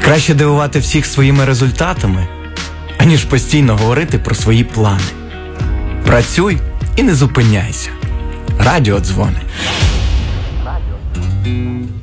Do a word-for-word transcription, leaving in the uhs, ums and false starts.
Краще дивувати всіх своїми результатами, аніж постійно говорити про свої плани. Працюй і не зупиняйся. Радіодзвони.